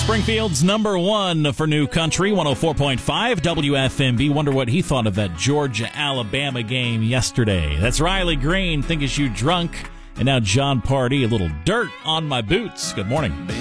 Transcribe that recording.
Springfield's number one for New Country, 104.5 WFMV. Wonder what he thought of that Georgia-Alabama game yesterday. That's Riley Green, Think Is You Drunk. And now John Party, A Little Dirt on My Boots. Good morning.